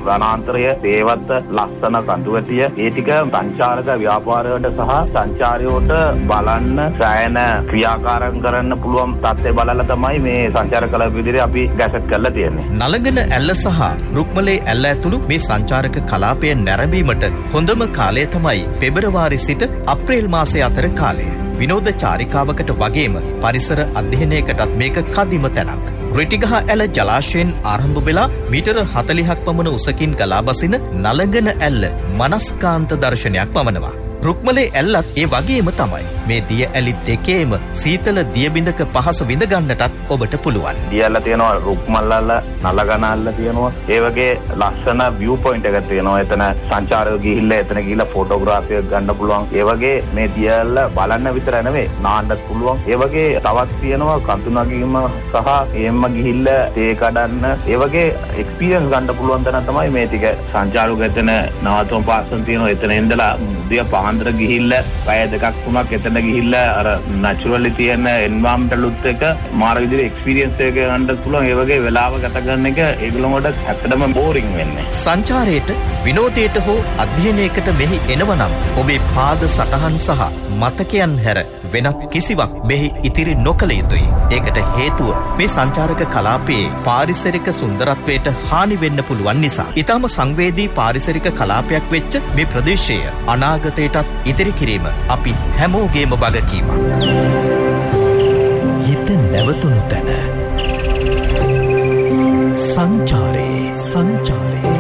වනාන්තරය, දේවත්ත, ලස්සන කඳුවැටිය ඒ ටික සංචාරක ව්‍යාපාරයට සහ සංචාරයෝට බලන්න සෑයන ක්‍රියාකාරම් කරන්න පුළුවන් තත්ත්වය බලලා තමයි මේ සංචාරක කලාප විදිහට අපි ගැසට් කරලා තියෙන්නේ. නලගන ඇල්ල සහ රුක්මලේ ඇල්ල ඇතුළු මේ සංචාරක කලාපය නැරඹීමට හොඳම කාලය තමයි පෙබරවාරි සිට අප්‍රේල් මාසය අතර කාලය. විනෝද චාරිකාවකට වගේම පරිසර අධ්‍යයනයකටත් මේක කදිම තැනක්. රිටිගහ ඇල ජලාශයෙන් ආරම්භ වෙලා මීටර 40ක් පමණ උසකින් ගලා බසින නලගන ඇල්ල මනස්කාන්ත දර්ශනයක් පමනවා. රුක්මලේ ඇල්ලත් ඒ වගේම තමයි. මේ දිය ඇලි දෙකේම සීතල දියබිඳක පහස විඳ ගන්නටත් ඔබට පුළුවන්. දිය ඇල්ල තියෙනවා, රුක්මල් ඇල්ල, නලගන ඇල්ල තියෙනවා. ඒ වගේ ලස්සන view point එකක් තියෙනවා. එතන සංචාරකයෝ ගිහිල්ලා එතන ගිහිල්ලා ෆොටෝග්‍රාෆි එක ගන්න පුළුවන්. ඒ වගේ මේ දිය ඇල්ල බලන්න විතර නෙවෙයි, නාන්නත් පුළුවන්. ඒ වගේ තවත් තියෙනවා කඳුනගීම සහ එහෙම ගිහිල්ලා තේ කඩන්න. ඒ වගේ එක්ස්පීරියන්ස් ගන්න පුළුවන් තැන තමයි මේ ටික. සංචාරකයෝ එතන නවතුම් පාසල් තියෙනවා. එතන ඉඳලා උදේ පාන්දර ගිහිල්ලා පැය දෙකක් තුනක් එතන ගිහිල්ලා අර නැචරලි තියෙන එන්වයරන්මන්ටල් උත් එක මාර විදිහට එක්ස්පීරියන්ස් එක ගන්න පුළුවන්. ඒ වගේ වෙලාව ගත කරන එක ඒගොල්ලොන්ට හැත්තටම බෝරින් වෙන්නේ. සංචාරයට, විනෝදයට හෝ අධ්‍යයනයකට මෙහි එනවනම් ඔබේ පාද සටහන් සහ මතකයන් හැර වෙනත් කිසිවක් මෙහි ඉතිරි නොකළ යුතුයි. ඒකට හේතුව මේ සංචාරක කලාපයේ පාරිසරික සුන්දරත්වයට හානි වෙන්න පුළුවන් නිසා. ඊටම සංවේදී පාරිසරික කලාපයක් වෙච්ච මේ ප්‍රදේශය අනාගතයටත් ඉදිරි කිරීම අපි හැමෝගේම වගකීමක්. හිත නැවතුණු තැන සංචාරේ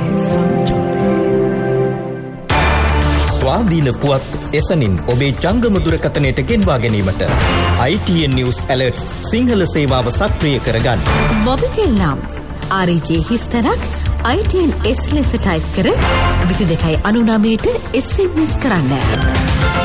ස්වාධීන පුවත් එසනින් ඔබේ ජංගම දුරකථනයට ගෙන්වා ගැනීමට ITN News Alerts සිංහල සේවාව සක්‍රිය කරගන්න. මොබිටෙල් නම් RJ හිස්තරක් ITN S ලෙස ටයිප් කර 2299ට SMS කරන්න.